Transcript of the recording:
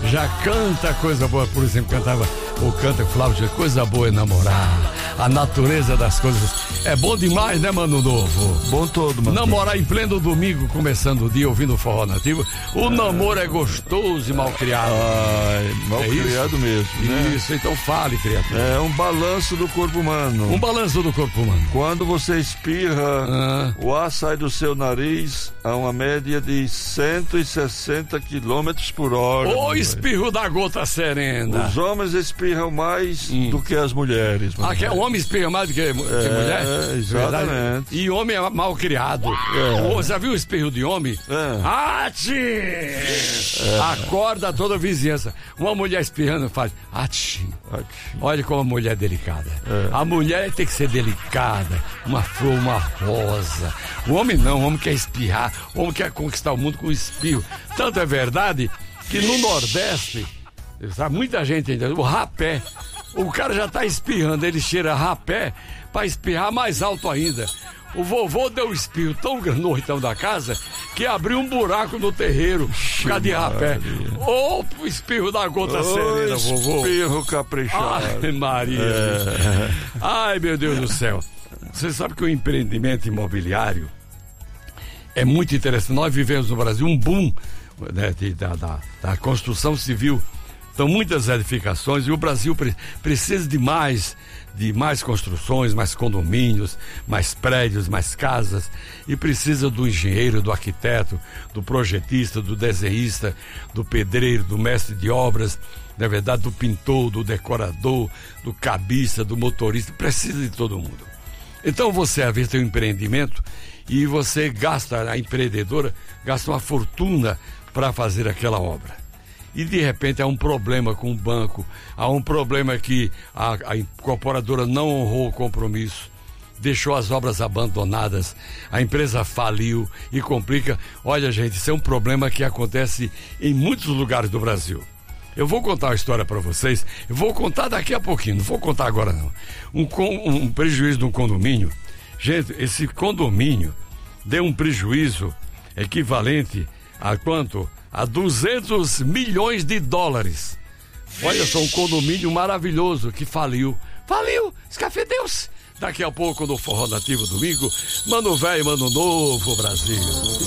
já canta coisa boa. Por exemplo, canta Flávio, coisa boa é namorar. A natureza das coisas é bom demais, né, Mano Novo? Bom todo, mano. Namorar em pleno domingo, começando o dia, ouvindo forró nativo. O namoro é gostoso e mal criado. Mal criado mesmo, né? Isso, então fale, criatura. É um balanço do corpo humano. Um balanço do corpo humano. Quando você espirra, o ar sai do seu nariz a uma média de 160 km por hora. O espirro da gota serena. Os homens espirram mais do que as mulheres. O homem espirra mais do que mulher? Exatamente. Verdade? E homem é mal criado. Já viu o espirro de homem? Acorda toda a vizinhança. Uma mulher espirrando faz Atchim. Olha como a mulher é delicada. A mulher tem que ser delicada. Uma flor, uma rosa. O homem não, o homem quer espirrar. O homem quer conquistar o mundo com espirro. Tanto é verdade que no Nordeste, sabe, muita gente ainda, o rapé. O cara já tá espirrando, ele cheira rapé pra espirrar mais alto ainda. O vovô deu um espirro tão grande no hortão da casa que abriu um buraco no terreiro por causa de rapé. O espirro da gota serena, vovô. Espirro caprichado. Ai, Maria. Ai, meu Deus do céu. Você sabe que o empreendimento imobiliário é muito interessante. Nós vivemos no Brasil um boom, né, da construção civil. Então, muitas edificações, e o Brasil precisa de mais construções, mais condomínios, mais prédios, mais casas, e precisa do engenheiro, do arquiteto, do projetista, do desenhista, do pedreiro, do mestre de obras, na verdade, do pintor, do decorador, do cabiça, do motorista, precisa de todo mundo. Então, você, às vezes, tem um empreendimento e você a empreendedora gasta uma fortuna para fazer aquela obra. E de repente há um problema com o banco, há um problema que a incorporadora não honrou o compromisso, deixou as obras abandonadas, a empresa faliu e complica. Olha, gente, isso é um problema que acontece em muitos lugares do Brasil. Eu vou contar uma história para vocês, eu vou contar daqui a pouquinho, não vou contar agora não. Um prejuízo de um condomínio. Gente, esse condomínio deu um prejuízo equivalente a quanto? A 200 milhões de dólares. Olha só, um condomínio maravilhoso que faliu, escafedeu-se. Daqui a pouco no Forró Nativo domingo, Mano Velho, Mano Novo, Brasil.